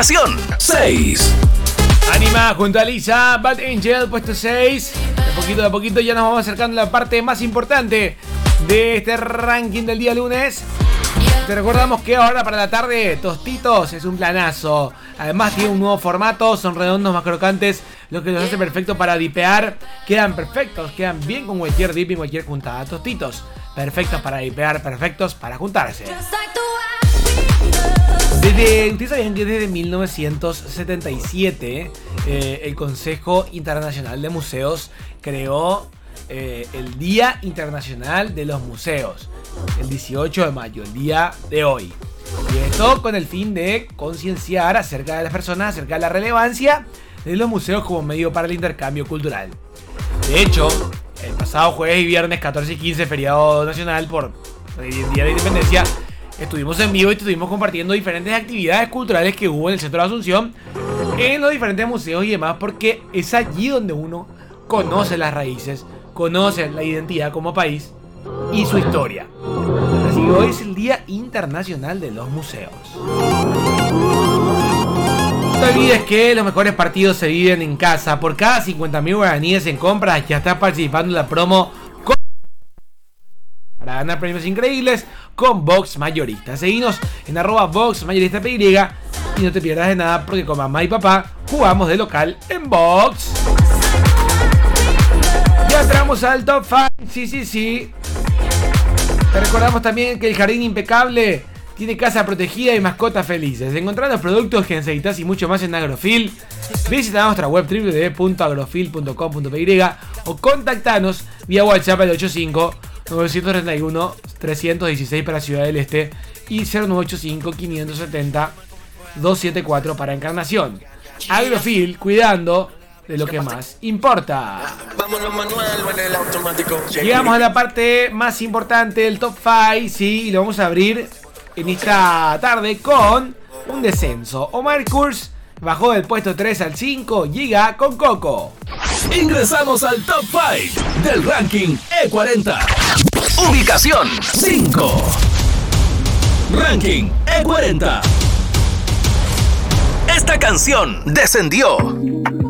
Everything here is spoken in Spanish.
Ubicación 6. Anima junto a Lisa, Bad Angel, puesto 6. De a poquito ya nos vamos acercando a la parte más importante de este ranking del día lunes. Te recordamos que ahora para la tarde, Tostitos es un planazo. Además tiene un nuevo formato, son redondos, más crocantes, lo que los hace perfecto para dipear. Quedan perfectos, quedan bien con cualquier dip y cualquier juntada. Tostitos, perfectos para dipear, perfectos para juntarse. Ustedes sabían que desde 1977 el Consejo Internacional de Museos creó el Día Internacional de los Museos, el 18 de mayo, el día de hoy. Y esto con el fin de concienciar acerca de las personas, acerca de la relevancia de los museos como medio para el intercambio cultural. De hecho, el pasado jueves y viernes 14 y 15, feriado nacional por el Día de Independencia, estuvimos en vivo y estuvimos compartiendo diferentes actividades culturales que hubo en el Centro de Asunción, en los diferentes museos y demás, porque es allí donde uno conoce las raíces, conoce la identidad como país y su historia. Así que hoy es el Día Internacional de los Museos. No te olvides que los mejores partidos se viven en casa. Por cada 50.000 guaraníes en compras ya estás participando en la promo para ganar premios increíbles con Box Mayorista. Seguinos en @BoxMayorista.py y no te pierdas de nada porque con mamá y papá jugamos de local en Box. Ya entramos al Top 5. Sí. Te recordamos también que el Jardín Impecable tiene casa protegida y mascotas felices. Encontrá los productos que necesitas y mucho más en Agrofil. Visita nuestra web www.agrofil.com.py o contactanos vía WhatsApp al 85-931-316 para Ciudad del Este y 0985-570-274 para Encarnación. Agrofil, cuidando de lo que más importa. Llegamos a la parte más importante del Top 5, sí, y lo vamos a abrir en esta tarde con un descenso. Omar Kurz bajó del puesto 3 al 5, llega con Coco. Ingresamos al Top 5 del ranking E40. Ubicación 5. Ranking E40. Esta canción descendió